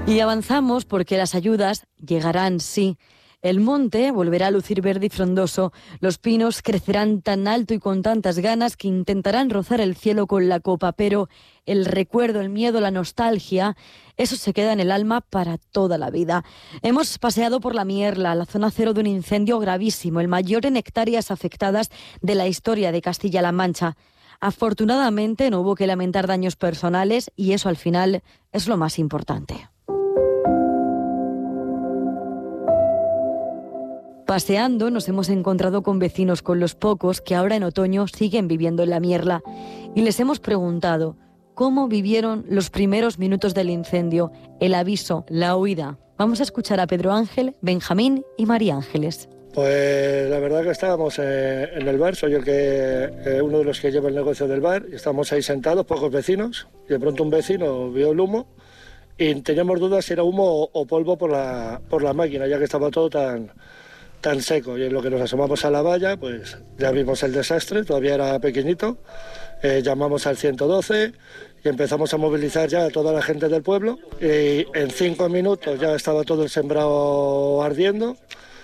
Y avanzamos porque las ayudas llegarán, sí. El monte volverá a lucir verde y frondoso. Los pinos crecerán tan alto y con tantas ganas que intentarán rozar el cielo con la copa, pero el recuerdo, el miedo, la nostalgia, eso se queda en el alma para toda la vida. Hemos paseado por la Mierla, la zona cero de un incendio gravísimo, el mayor en hectáreas afectadas de la historia de Castilla-La Mancha. Afortunadamente no hubo que lamentar daños personales y eso al final es lo más importante. Paseando nos hemos encontrado con vecinos, con los pocos que ahora en otoño siguen viviendo en la Mierla, y les hemos preguntado cómo vivieron los primeros minutos del incendio, el aviso, la huida. Vamos a escuchar a Pedro Ángel, Benjamín y María Ángeles. Pues la verdad que estábamos en el bar, soy uno de los que lleva el negocio del bar, y estábamos ahí sentados, pocos vecinos, y de pronto un vecino vio el humo y teníamos dudas si era humo o polvo por la máquina, ya que estaba todo tan seco, y en lo que nos asomamos a la valla, pues ya vimos el desastre, todavía era pequeñito, llamamos al 112 y empezamos a movilizar ya a toda la gente del pueblo, y en 5 minutos ya estaba todo el sembrado ardiendo.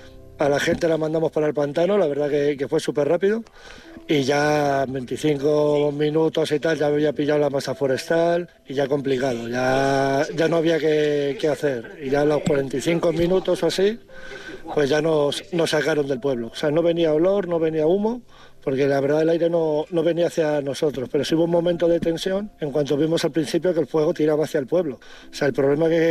A la gente la mandamos para el pantano, la verdad que fue súper rápido, y ya en 25 minutos y tal ya había pillado la masa forestal y ya complicado, ya no había que hacer, y ya a los 45 minutos o así, pues ya nos sacaron del pueblo. O sea, no venía olor, no venía humo, porque la verdad el aire no venía hacia nosotros, pero sí hubo un momento de tensión en cuanto vimos al principio que el fuego tiraba hacia el pueblo. O sea, el problema es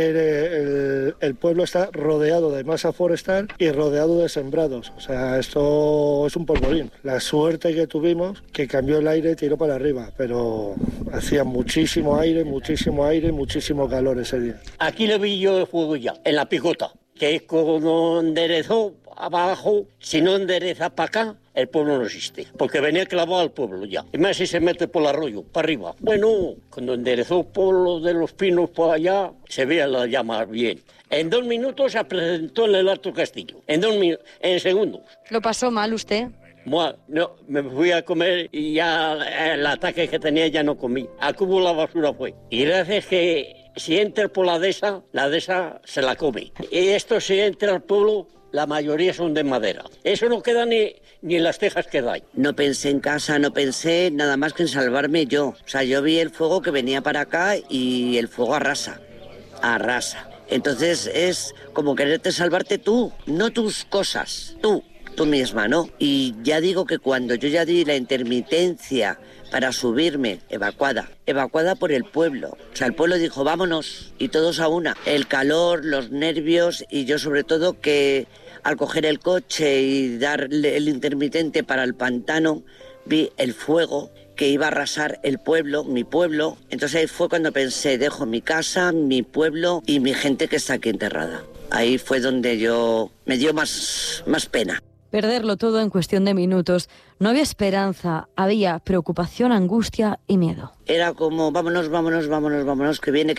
que el pueblo está rodeado de masa forestal y rodeado de sembrados. O sea, esto es un polvorín. La suerte que tuvimos, que cambió el aire y tiró para arriba, pero hacía muchísimo aire, muchísimo calor ese día. Aquí le vi yo el fuego ya, en la picota, que es como enderezó abajo, si no endereza para acá, el pueblo no existe, porque venía clavado al pueblo ya. Y más si se mete por el arroyo, para arriba. Bueno, cuando enderezó por lo de los pinos por allá, se veía la llama bien. En 2 minutos se presentó en el Alto Castillo. En segundos. ¿Lo pasó mal usted? No, me fui a comer y ya el ataque que tenía ya no comí. A cubo la basura fue. Y gracias que si entra por la dehesa se la come. Y esto si entra al pueblo, la mayoría son de madera. Eso no queda ni en las tejas que da. No pensé en casa, no pensé nada más que en salvarme yo. O sea, yo vi el fuego que venía para acá y el fuego arrasa. Entonces es como quererte salvarte tú, no tus cosas, tú misma, ¿no? Y ya digo que cuando yo ya di la intermitencia para subirme, evacuada por el pueblo. O sea, el pueblo dijo, vámonos, y todos a una. El calor, los nervios, y yo sobre todo que al coger el coche y darle el intermitente para el pantano, vi el fuego que iba a arrasar el pueblo, mi pueblo. Entonces ahí fue cuando pensé, dejo mi casa, mi pueblo y mi gente que está aquí enterrada. Ahí fue donde me dio más pena. Perderlo todo en cuestión de minutos. No había esperanza, había preocupación, angustia y miedo. Era como, vámonos, que viene,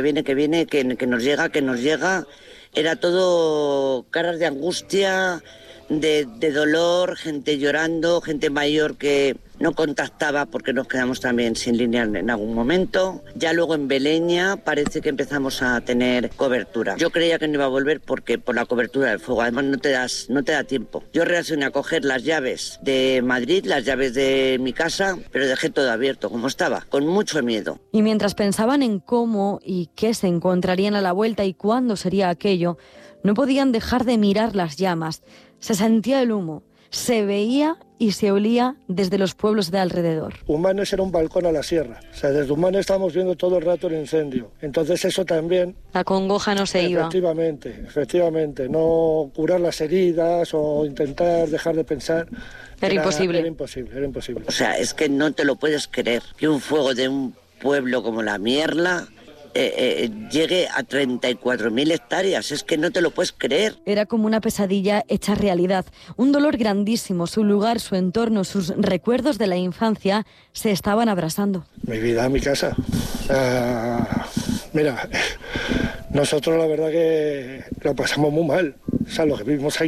que nos llega. Era todo caras de angustia, de dolor, gente llorando, gente mayor que no contactaba porque nos quedamos también sin línea en algún momento. Ya luego en Beleña parece que empezamos a tener cobertura. Yo creía que no iba a volver porque por la cobertura del fuego, además no te da tiempo. Yo reaccioné a coger las llaves de Madrid, las llaves de mi casa, pero dejé todo abierto como estaba, con mucho miedo. Y mientras pensaban en cómo y qué se encontrarían a la vuelta y cuándo sería aquello, no podían dejar de mirar las llamas. Se sentía el humo, se veía y se olía desde los pueblos de alrededor. Humanes era un balcón a la sierra. O sea, desde Humanes estábamos viendo todo el rato el incendio. Entonces eso también... La congoja no se iba. Efectivamente. No curar las heridas o intentar dejar de pensar. Era imposible. Era imposible. O sea, es que no te lo puedes creer. Que un fuego de un pueblo como la Mierla llegue a 34.000 hectáreas, es que no te lo puedes creer. Era como una pesadilla hecha realidad, un dolor grandísimo, su lugar, su entorno, sus recuerdos de la infancia se estaban abrasando. Mi vida, mi casa. Mira, nosotros la verdad que lo pasamos muy mal, o sea, lo que vivimos ahí